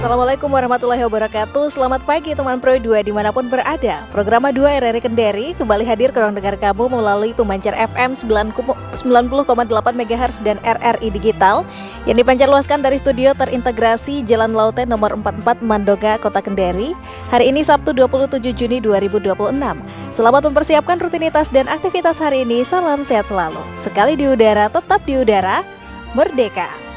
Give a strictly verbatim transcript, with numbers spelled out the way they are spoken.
Assalamualaikum warahmatullahi wabarakatuh. Selamat pagi teman Pro dua dimanapun berada. Program dua R R I Kendari kembali hadir ke ruang dengar kamu melalui pemancar F M sembilan puluh koma delapan megahertz dan R R I Digital yang dipancarluaskan dari studio terintegrasi Jalan Laute nomor empat puluh empat Mandonga, Kota Kendari. Hari ini Sabtu dua puluh tujuh Juni dua ribu dua puluh enam. Selamat mempersiapkan rutinitas dan aktivitas hari ini. Salam sehat selalu. Sekali di udara, tetap di udara. Merdeka.